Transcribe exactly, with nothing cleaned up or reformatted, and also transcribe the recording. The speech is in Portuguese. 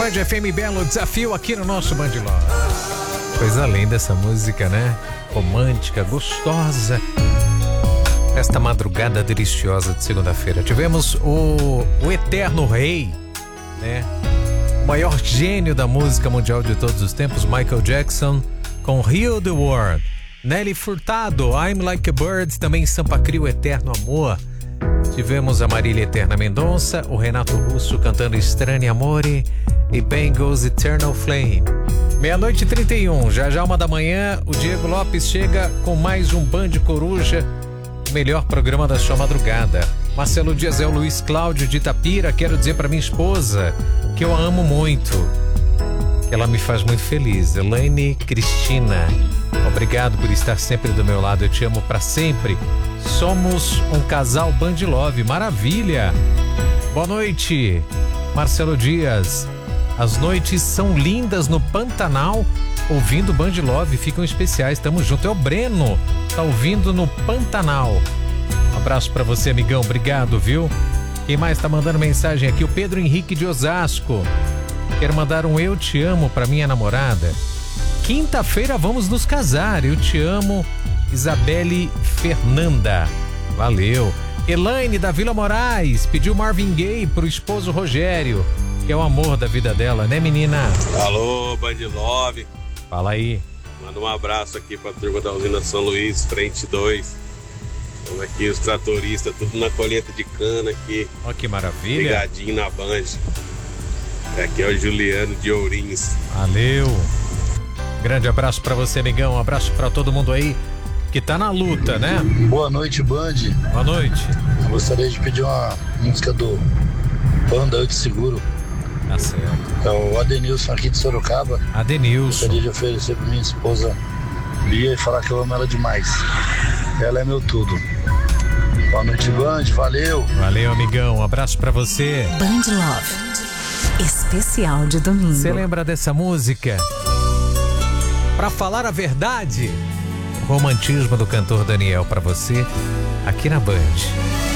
Band F M Belo Desafio aqui no nosso Band Love. Coisa linda essa música, né? Romântica, gostosa. Esta madrugada deliciosa de segunda-feira. Tivemos o, o Eterno Rei, né? O maior gênio da música mundial de todos os tempos, Michael Jackson, com Heal the World. Nelly Furtado, I'm Like a Bird, também Sampa Crio, Eterno Amor. Tivemos a Marília Eterna Mendonça, o Renato Russo cantando Estranho Amore e Bengals Eternal Flame. Meia-noite e trinta e um, já já uma da manhã, o Diego Lopes chega com mais um Band Coruja, o melhor programa da sua madrugada. Marcelo Dias é o Luiz Cláudio de Itapira. Quero dizer para minha esposa que eu a amo muito, que ela me faz muito feliz. Elaine Cristina, obrigado por estar sempre do meu lado, eu te amo para sempre. Somos um casal Band Love, maravilha. Boa noite, Marcelo Dias. As noites são lindas no Pantanal, ouvindo Band Love, ficam especiais, tamo junto. É o Breno, tá ouvindo no Pantanal. Um abraço pra você, amigão, obrigado, viu? Quem mais tá mandando mensagem aqui? O Pedro Henrique de Osasco. Quero mandar um eu te amo pra minha namorada. Quinta-feira vamos nos casar, eu te amo, Isabelle Fernanda. Valeu. Elaine da Vila Moraes pediu Marvin Gaye pro esposo Rogério, que é o amor da vida dela, né, menina? Alô, Band Love. Fala aí. Manda um abraço aqui pra turma da usina São Luís, frente dois. Estamos aqui, os tratoristas, tudo na colheita de cana aqui. Ó, que maravilha. Ligadinho na Band. Aqui é o Juliano de Ourinhos. Valeu. Grande abraço pra você, amigão. Um abraço pra todo mundo aí que tá na luta, né? Boa noite, Band. Boa noite. Eu gostaria de pedir uma música do Banda Eu Te Seguro. Tá certo. É o Adenilson aqui de Sorocaba. Adenilson. Gostaria de oferecer pra minha esposa Bia e falar que eu amo ela demais. Ela é meu tudo. Boa noite, Band. Valeu. Valeu, amigão. Um abraço pra você. Band Love. Especial de domingo. Você lembra dessa música? Pra falar a verdade, o romantismo do cantor Daniel pra você, aqui na Band.